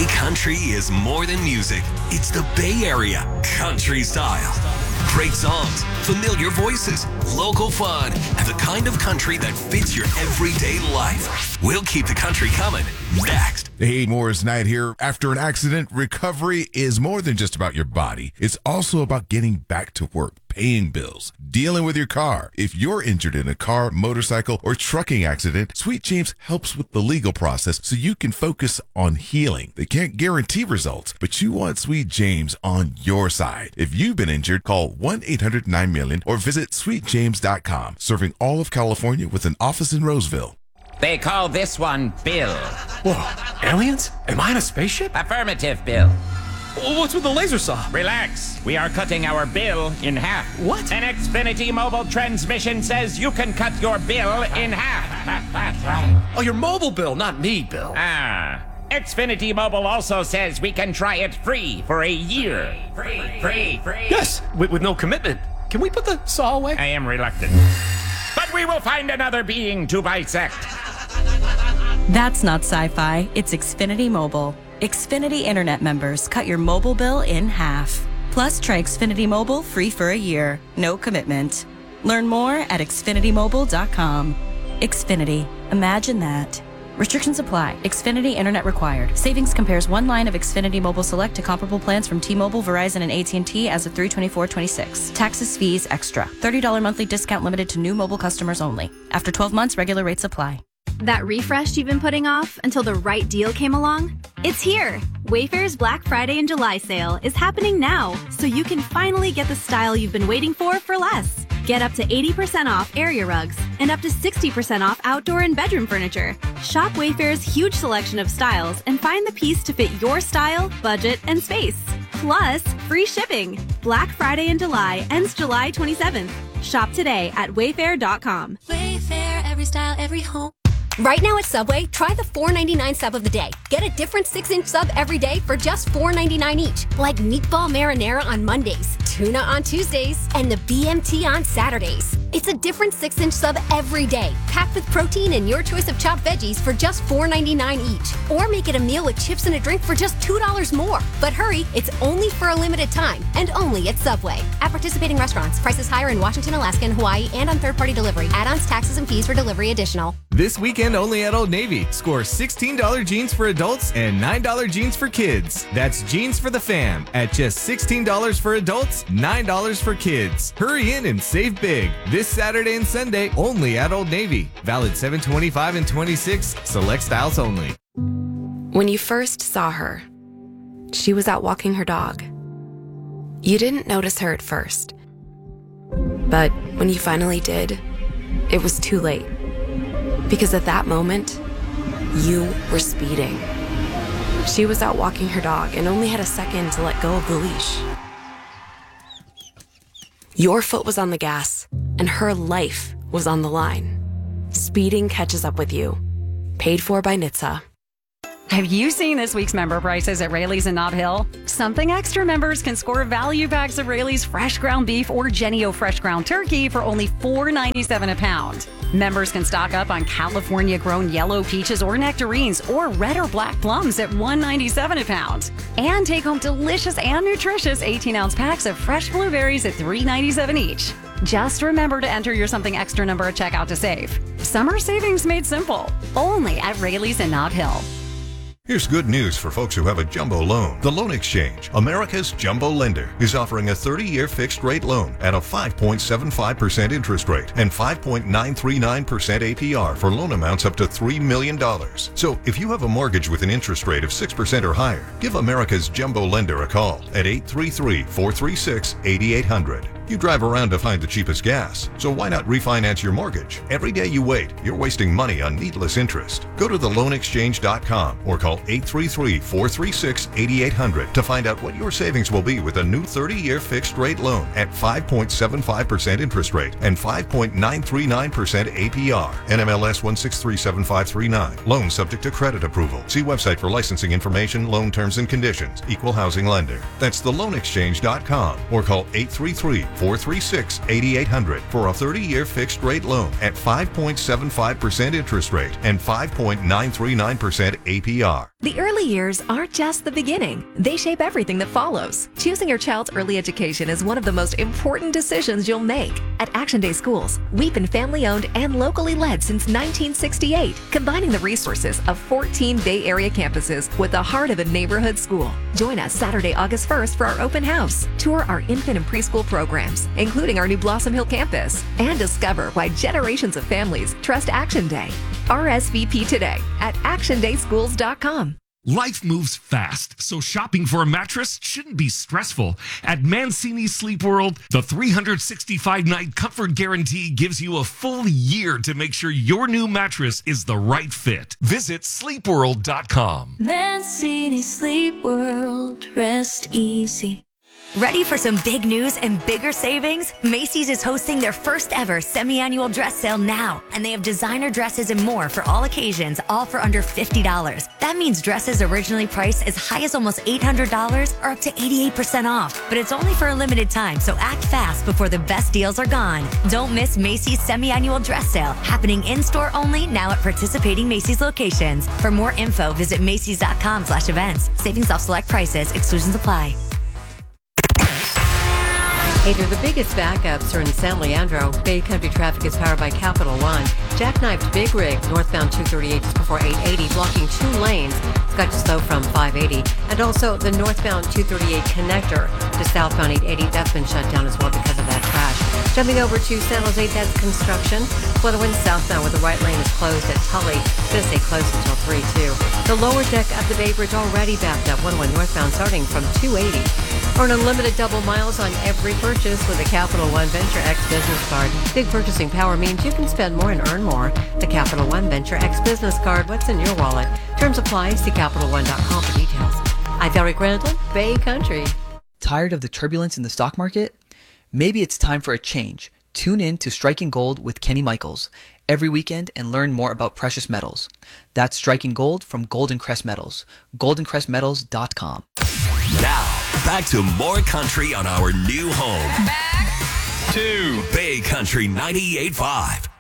Bay Country is more than music. It's the Bay Area country style. Great songs, familiar voices, local fun, and the kind of country that fits your everyday life. We'll keep the country coming. Next. Hey, Morris Knight here. After an accident, recovery is more than just about your body. It's also about getting back to work, paying bills, dealing with your car. If you're injured in a car, motorcycle, or trucking accident, Sweet James helps with the legal process so you can focus on healing. They can't guarantee results, but you want Sweet James on your side. If you've been injured, call 1-800-9-MILLION or visit sweetjames.com. Serving all of California with an office in Roseville. They call this one Bill. Whoa, aliens? Am I in a spaceship? Affirmative, Bill. What's with the laser saw? Relax. We are cutting our bill in half. What? An Xfinity mobile transmission says you can cut your bill in half. Oh, your mobile bill, not me, Bill. Xfinity Mobile also says we can try it free for a year. Free. Yes, with no commitment. Can we put the saw away? I am reluctant. But we will find another being to bisect. That's not sci-fi. It's Xfinity Mobile. Xfinity Internet members cut your mobile bill in half. Plus, try Xfinity Mobile free for a year. No commitment. Learn more at xfinitymobile.com. Xfinity. Imagine that. Restrictions apply. Xfinity Internet required. Savings compares one line of Xfinity Mobile Select to comparable plans from T-Mobile, Verizon, and AT&T as of 3/24/26. Taxes, fees, extra. $30 monthly discount limited to new mobile customers only. After 12 months, regular rates apply. That refresh you've been putting off until the right deal came along? It's here! Wayfair's Black Friday and July sale is happening now, so you can finally get the style you've been waiting for less. Get up to 80% off area rugs and up to 60% off outdoor and bedroom furniture. Shop Wayfair's huge selection of styles and find the piece to fit your style, budget, and space. Plus, free shipping. Black Friday in July ends July 27th. Shop today at wayfair.com. Wayfair, every style, every home. Right now at Subway, try the $4.99 sub of the day. Get a different 6-inch sub every day for just $4.99 each. Like meatball marinara on Mondays, tuna on Tuesdays, and the BMT on Saturdays. It's a different 6-inch sub every day, packed with protein and your choice of chopped veggies for just $4.99 each. Or make it a meal with chips and a drink for just $2 more. But hurry, it's only for a limited time, and only at Subway. At participating restaurants, prices higher in Washington, Alaska, and Hawaii, and on third-party delivery. Add-ons, taxes, and fees for delivery additional. This weekend only at Old Navy. Score $16 jeans for adults and $9 jeans for kids. That's jeans for the fam at just $16 for adults, $9 for kids. Hurry in and save big. This Saturday and Sunday only at Old Navy. Valid 7/25 and 26. Select styles only. When you first saw her, she was out walking her dog. You didn't notice her at first. But when you finally did, it was too late. Because at that moment, you were speeding. She was out walking her dog and only had a second to let go of the leash. Your foot was on the gas, and her life was on the line. Speeding catches up with you. Paid for by NHTSA. Have you seen this week's member prices at Raley's in Nob Hill? Something Extra members can score value packs of Raley's fresh ground beef or Jennie-O fresh ground turkey for only $4.97 a pound. Members can stock up on California-grown yellow peaches or nectarines or red or black plums at $1.97 a pound. And take home delicious and nutritious 18-ounce packs of fresh blueberries at $3.97 each. Just remember to enter your Something Extra number at checkout to save. Summer savings made simple. Only at Raley's in Nob Hill. Here's good news for folks who have a jumbo loan. The Loan Exchange, America's jumbo lender, is offering a 30-year fixed-rate loan at a 5.75% interest rate and 5.939% APR for loan amounts up to $3 million. So if you have a mortgage with an interest rate of 6% or higher, give America's jumbo lender a call at 833-436-8800. You drive around to find the cheapest gas, so why not refinance your mortgage? Every day you wait, you're wasting money on needless interest. Go to theloanexchange.com or call 833-436-8800 to find out what your savings will be with a new 30-year fixed-rate loan at 5.75% interest rate and 5.939% APR. NMLS 1637539. Loan subject to credit approval. See website for licensing information, loan terms and conditions. Equal housing lender. That's theloanexchange.com or call 833-436-8800. 436-8800 for a 30-year fixed-rate loan at 5.75% interest rate and 5.939% APR. The early years aren't just the beginning. They shape everything that follows. Choosing your child's early education is one of the most important decisions you'll make. At Action Day Schools, we've been family-owned and locally led since 1968, combining the resources of 14 Bay Area campuses with the heart of a neighborhood school. Join us Saturday, August 1st for our open house. Tour our infant and preschool programs, including our new Blossom Hill campus, and discover why generations of families trust Action Day. RSVP today at actiondayschools.com. Life moves fast, so shopping for a mattress shouldn't be stressful. At Mancini Sleep World, the 365-night comfort guarantee gives you a full year to make sure your new mattress is the right fit. Visit sleepworld.com. Mancini Sleep World, rest easy. Ready for some big news and bigger savings? Macy's is hosting their first ever semi-annual dress sale now, and they have designer dresses and more for all occasions, all for under $50. That means dresses originally priced as high as almost $800 are up to 88% off, but it's only for a limited time, so act fast before the best deals are gone. Don't miss Macy's semi-annual dress sale, happening in-store only now at participating Macy's locations. For more info, visit macys.com/events. Savings off select prices, exclusions apply. Hey there, the biggest backups are in San Leandro. Bay Country traffic is powered by Capital One. Jackknifed Big Rig, northbound 238 just before 880, blocking 2 lanes. It's got you slow from 580. And also the northbound 238 connector to southbound 880, that's been shut down as well because of that crash. Jumping over to San Jose, that's construction. Flutterwind southbound where the right lane is closed at Tully. It's going to stay closed until 3-2. The lower deck of the Bay Bridge already backed up 101 northbound starting from 280. Earn unlimited double miles on every purchase with a Capital One Venture X Business Card. Big purchasing power means you can spend more and earn more. The Capital One Venture X Business Card, what's in your wallet? Terms apply. See CapitalOne.com for details. I'm Valerie Grandland, Bay Country. Tired of the turbulence in the stock market? Maybe it's time for a change. Tune in to Striking Gold with Kenny Michaels every weekend and learn more about precious metals. That's Striking Gold from Golden Crest Metals. GoldenCrestMetals.com. Now, back to more country on our new home. Back to Bay Country 98.5.